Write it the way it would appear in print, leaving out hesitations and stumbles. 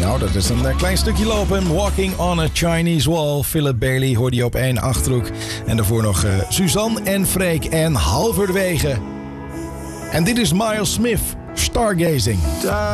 Nou, dat is een klein stukje lopen. Walking on a Chinese Wall. Philip Bailey hoorde je op 1 Achterhoek. En daarvoor nog Suzanne en Freek en Halverwege. En dit is Miles Smith, Stargazing.